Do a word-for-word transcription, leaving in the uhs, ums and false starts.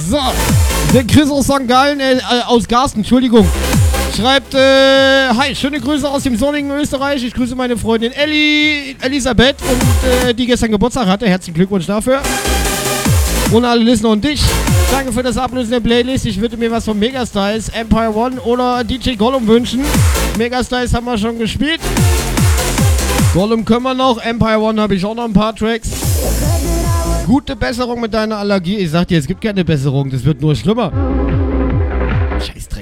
So, der Chris aus Sankt Gallen, äh, aus Garsten, Entschuldigung, schreibt, äh, hi, schöne Grüße aus dem sonnigen Österreich. Ich grüße meine Freundin Elli, Elisabeth, und äh, die gestern Geburtstag hatte. Herzlichen Glückwunsch dafür. Und alle Listener und dich. Danke für das Ablösen der Playlist. Ich würde mir was von Megastyles, Empire One oder D J Gollum wünschen. Megastyles haben wir schon gespielt. Gollum können wir noch. Empire One habe ich auch noch ein paar Tracks. Gute Besserung mit deiner Allergie. Ich sag dir, es gibt keine Besserung. Das wird nur schlimmer. Scheiß